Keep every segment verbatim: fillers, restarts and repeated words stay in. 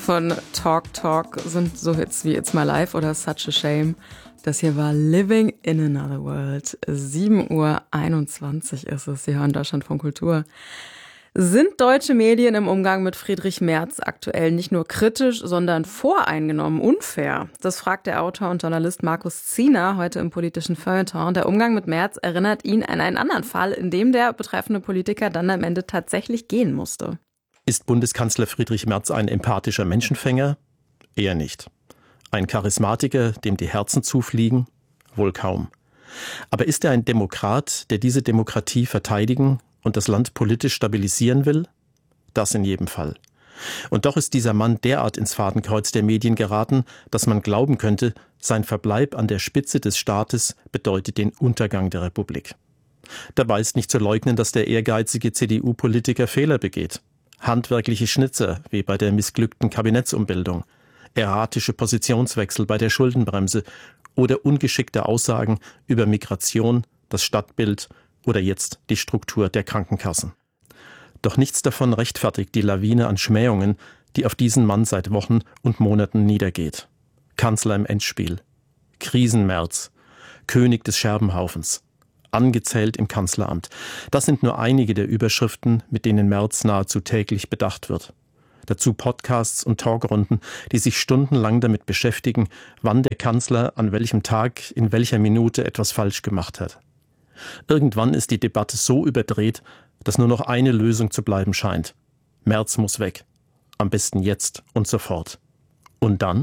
von Talk Talk sind so Hits wie It's My Life oder Such a Shame. Das hier war Living in Another World. sieben Uhr einundzwanzig ist es. Sie hören Deutschlandfunk Kultur. Sind deutsche Medien im Umgang mit Friedrich Merz aktuell nicht nur kritisch, sondern voreingenommen unfair? Das fragt der Autor und Journalist Markus Ziener heute im politischen Feuilleton. Der Umgang mit Merz erinnert ihn an einen anderen Fall, in dem der betreffende Politiker dann am Ende tatsächlich gehen musste. Ist Bundeskanzler Friedrich Merz ein empathischer Menschenfänger? Eher nicht. Ein Charismatiker, dem die Herzen zufliegen? Wohl kaum. Aber ist er ein Demokrat, der diese Demokratie verteidigen und das Land politisch stabilisieren will? Das in jedem Fall. Und doch ist dieser Mann derart ins Fadenkreuz der Medien geraten, dass man glauben könnte, sein Verbleib an der Spitze des Staates bedeutet den Untergang der Republik. Dabei ist nicht zu leugnen, dass der ehrgeizige C D U-Politiker Fehler begeht. Handwerkliche Schnitzer, wie bei der missglückten Kabinettsumbildung, erratische Positionswechsel bei der Schuldenbremse oder ungeschickte Aussagen über Migration, das Stadtbild oder jetzt die Struktur der Krankenkassen. Doch nichts davon rechtfertigt die Lawine an Schmähungen, die auf diesen Mann seit Wochen und Monaten niedergeht. Kanzler im Endspiel, Krisenmerz, König des Scherbenhaufens, angezählt im Kanzleramt. Das sind nur einige der Überschriften, mit denen Merz nahezu täglich bedacht wird. Dazu Podcasts und Talkrunden, die sich stundenlang damit beschäftigen, wann der Kanzler an welchem Tag in welcher Minute etwas falsch gemacht hat. Irgendwann ist die Debatte so überdreht, dass nur noch eine Lösung zu bleiben scheint. Merz muss weg. Am besten jetzt und sofort. Und dann?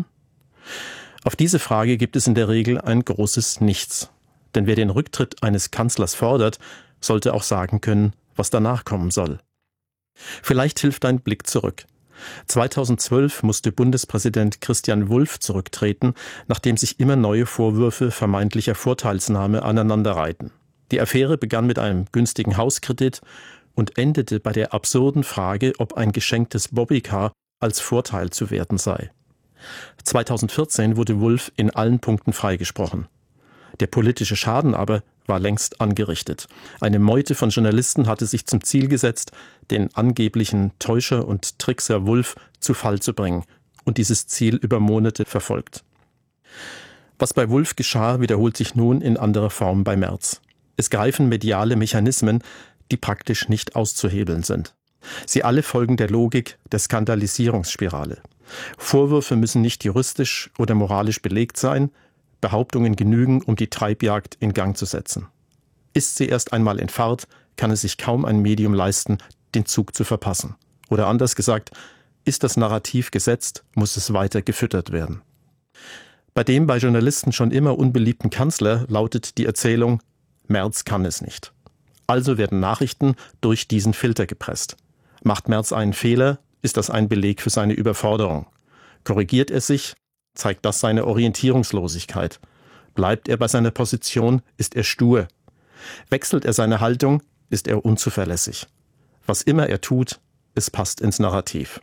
Auf diese Frage gibt es in der Regel ein großes Nichts. Denn wer den Rücktritt eines Kanzlers fordert, sollte auch sagen können, was danach kommen soll. Vielleicht hilft ein Blick zurück. zweitausendzwölf musste Bundespräsident Christian Wulff zurücktreten, nachdem sich immer neue Vorwürfe vermeintlicher Vorteilsnahme aneinanderreihten. Die Affäre begann mit einem günstigen Hauskredit und endete bei der absurden Frage, ob ein geschenktes Bobbycar als Vorteil zu werten sei. zweitausendvierzehn wurde Wulff in allen Punkten freigesprochen. Der politische Schaden aber war längst angerichtet. Eine Meute von Journalisten hatte sich zum Ziel gesetzt, den angeblichen Täuscher und Trickser Wulff zu Fall zu bringen und dieses Ziel über Monate verfolgt. Was bei Wulff geschah, wiederholt sich nun in anderer Form bei Merz. Es greifen mediale Mechanismen, die praktisch nicht auszuhebeln sind. Sie alle folgen der Logik der Skandalisierungsspirale. Vorwürfe müssen nicht juristisch oder moralisch belegt sein, Behauptungen genügen, um die Treibjagd in Gang zu setzen. Ist sie erst einmal in Fahrt, kann es sich kaum ein Medium leisten, den Zug zu verpassen. Oder anders gesagt, ist das Narrativ gesetzt, muss es weiter gefüttert werden. Bei dem bei Journalisten schon immer unbeliebten Kanzler lautet die Erzählung, Merz kann es nicht. Also werden Nachrichten durch diesen Filter gepresst. Macht Merz einen Fehler, ist das ein Beleg für seine Überforderung. Korrigiert er sich, zeigt das seine Orientierungslosigkeit. Bleibt er bei seiner Position, ist er stur. Wechselt er seine Haltung, ist er unzuverlässig. Was immer er tut, es passt ins Narrativ.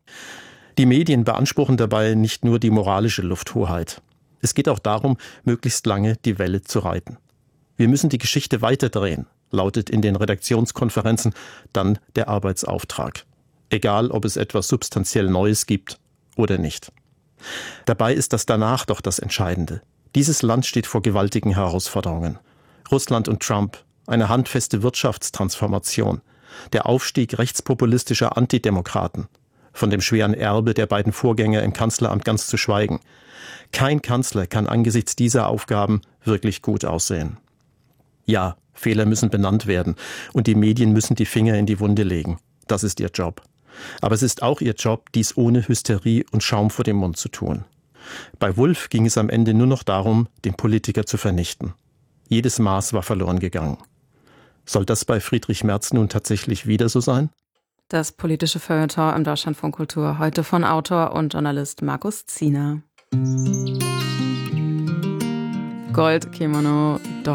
Die Medien beanspruchen dabei nicht nur die moralische Lufthoheit. Es geht auch darum, möglichst lange die Welle zu reiten. Wir müssen die Geschichte weiterdrehen, lautet in den Redaktionskonferenzen dann der Arbeitsauftrag. Egal, ob es etwas substanziell Neues gibt oder nicht. Dabei ist das danach doch das Entscheidende. Dieses Land steht vor gewaltigen Herausforderungen. Russland und Trump, eine handfeste Wirtschaftstransformation, der Aufstieg rechtspopulistischer Antidemokraten, von dem schweren Erbe der beiden Vorgänger im Kanzleramt ganz zu schweigen. Kein Kanzler kann angesichts dieser Aufgaben wirklich gut aussehen. Ja, Fehler müssen benannt werden und die Medien müssen die Finger in die Wunde legen. Das ist ihr Job. Aber es ist auch ihr Job, dies ohne Hysterie und Schaum vor dem Mund zu tun. Bei Wulff ging es am Ende nur noch darum, den Politiker zu vernichten. Jedes Maß war verloren gegangen. Soll das bei Friedrich Merz nun tatsächlich wieder so sein? Das politische Feuilleton im Deutschlandfunk Kultur, heute von Autor und Journalist Markus Ziener. Gold, Kimono,